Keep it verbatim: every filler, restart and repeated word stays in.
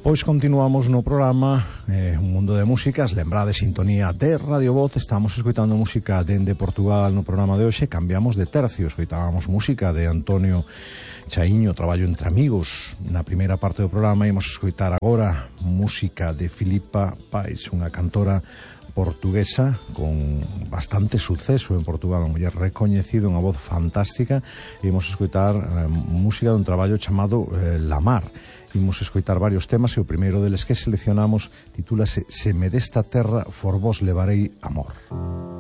Pois continuamos no programa eh, Un Mundo de Músicas. Lembrade, sintonía de Radio Voz. Estamos escoitando música dende Portugal no programa de hoxe. Cambiamos de tercio, escoitábamos música de Antonio Chaiño, Traballo entre Amigos. Na primeira parte do programa imos escoitar agora música de Filipa Pais, unha cantora portuguesa con bastante suceso en Portugal, unha muller recoñecida, unha voz fantástica. Imos escoitar eh, música dun traballo chamado eh, La Mar. Imos escoitar varios temas e o primeiro deles que seleccionamos titúlase Se me desta terra for vos levarei amor.